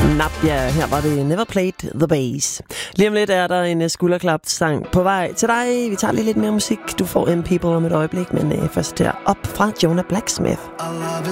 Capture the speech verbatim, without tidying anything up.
Nadia, her var det Never Played the Bass. Lige om lidt er der en skulderklap-sang på vej til dig. Vi tager lige lidt mere musik. Du får en People om et øjeblik, men uh, først her op fra Jonah Blacksmith.